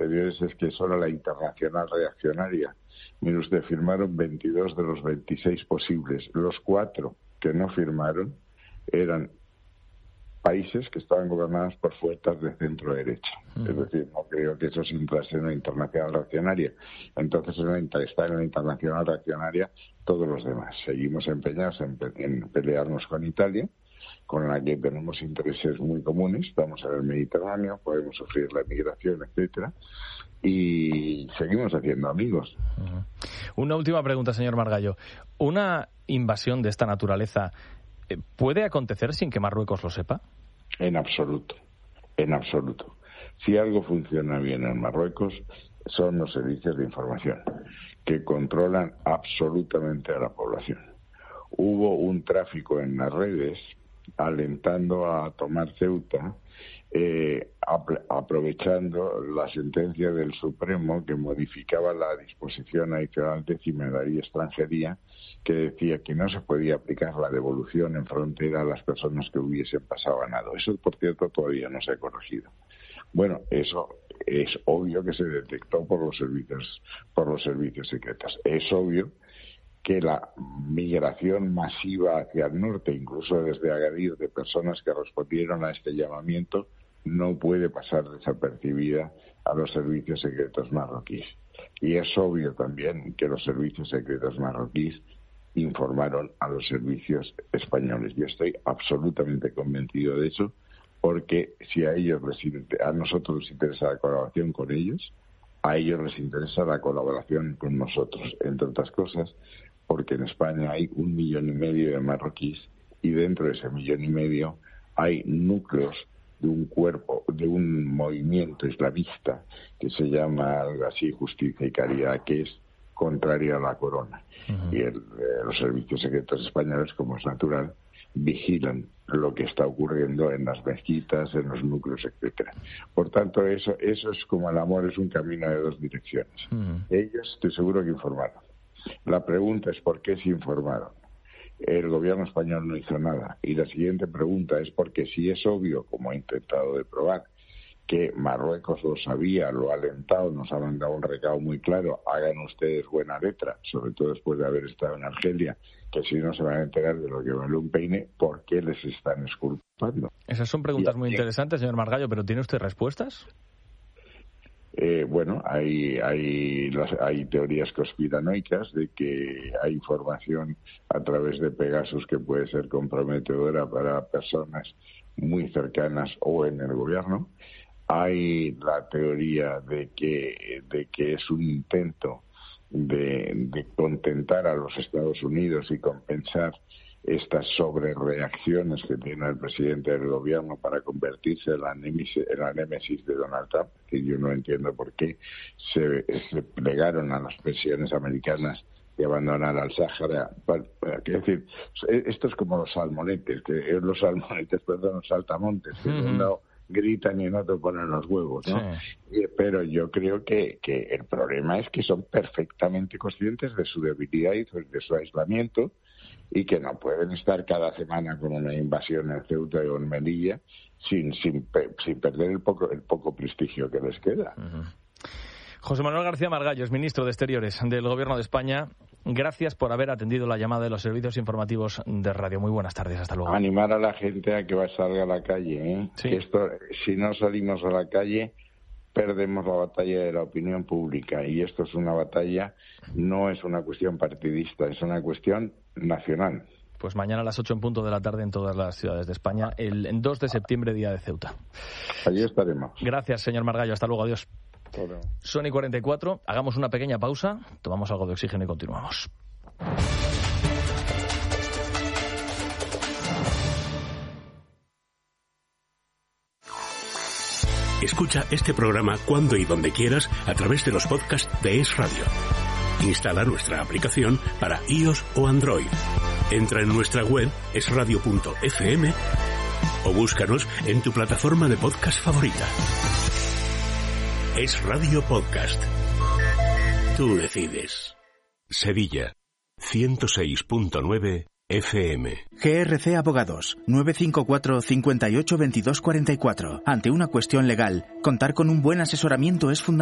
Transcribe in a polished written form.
Exteriores es que solo la Internacional Reaccionaria, mire usted, firmaron 22 de los 26 posibles. Los 4 que no firmaron eran países que estaban gobernados por fuerzas de centro derecha. Es decir, no creo que eso se entrase en la Internacional Reaccionaria. Entonces está en la Internacional Reaccionaria todos los demás. Seguimos empeñados en pelearnos con Italia, con la que tenemos intereses muy comunes. Estamos en el Mediterráneo, podemos sufrir la migración, etcétera, y seguimos haciendo amigos. Una última pregunta, señor Margallo. ¿Una invasión de esta naturaleza puede acontecer sin que Marruecos lo sepa? En absoluto, en absoluto. Si algo funciona bien en Marruecos son los servicios de información, que controlan absolutamente a la población. Hubo un tráfico en las redes alentando a tomar Ceuta, aprovechando la sentencia del Supremo que modificaba la disposición adicional 10ª de la Ley de Extranjería, que decía que no se podía aplicar la devolución en frontera a las personas que hubiesen pasado ganado. Eso, por cierto, todavía no se ha corregido. Bueno, eso es obvio que se detectó por los servicios secretos. Es obvio que la migración masiva hacia el norte, incluso desde Agadir, de personas que respondieron a este llamamiento, no puede pasar desapercibida a los servicios secretos marroquíes. Y es obvio también que los servicios secretos marroquíes informaron a los servicios españoles. Yo estoy absolutamente convencido de eso, porque si a nosotros les interesa la colaboración con ellos, a ellos les interesa la colaboración con nosotros, entre otras cosas, porque en España hay 1,5 millones de marroquíes y dentro de ese 1,5 millones hay núcleos de un cuerpo, de un movimiento islamista que se llama algo así Justicia y Caridad, que es contrario a la corona. Y los servicios secretos españoles, como es natural, vigilan lo que está ocurriendo en las mezquitas, en los núcleos, etcétera. Por tanto, eso es como el amor, es un camino de 2 direcciones. Ellos, estoy seguro que informaron. La pregunta es ¿por qué se informaron? El gobierno español no hizo nada. Y la siguiente pregunta es porque si es obvio, como ha intentado de probar, que Marruecos lo sabía, lo ha alentado, nos ha mandado un recado muy claro, hagan ustedes buena letra, sobre todo después de haber estado en Argelia, que si no se van a enterar de lo que vale un peine, ¿por qué les están exculpando? Esas son preguntas muy interesantes, señor Margallo, pero ¿tiene usted respuestas? Bueno, hay teorías conspiranoicas de que hay información a través de Pegasus que puede ser comprometedora para personas muy cercanas o en el gobierno. Hay la teoría de que es un intento de contentar a los Estados Unidos y compensar estas sobrereacciones que tiene el presidente del gobierno para convertirse en la némesis de Donald Trump, que yo no entiendo por qué se plegaron a las presiones americanas de abandonar al Sáhara. Quiero decir, esto es como los saltamontes, los saltamontes, que de un lado gritan y en otro ponen los huevos, ¿no? Sí. Pero yo creo que el problema es que son perfectamente conscientes de su debilidad y de su aislamiento, y que no pueden estar cada semana con una invasión en Ceuta o en Melilla sin perder el poco prestigio que les queda. José Manuel García Margallo es ministro de Exteriores del Gobierno de España. Gracias por haber atendido la llamada de los servicios informativos de radio. Muy buenas tardes, hasta luego. Animar a la gente a que salga a la calle, ¿eh? Sí. Si no salimos a la calle, perdemos la batalla de la opinión pública, y esto es una batalla, no es una cuestión partidista, es una cuestión nacional. Pues mañana a las 8 en punto de la tarde en todas las ciudades de España, el 2 de septiembre, día de Ceuta. Allí estaremos. Gracias, señor Margallo. Hasta luego. Adiós. Bueno. Son y 44. Hagamos una pequeña pausa, tomamos algo de oxígeno y continuamos. Escucha este programa cuando y donde quieras a través de los podcasts de Es Radio. Instala nuestra aplicación para iOS o Android. Entra en nuestra web esradio.fm o búscanos en tu plataforma de podcast favorita. Es Radio Podcast. Tú decides. Sevilla, 106.9 FM. GRC Abogados, 954 58 22 44. Ante una cuestión legal, contar con un buen asesoramiento es fundamental.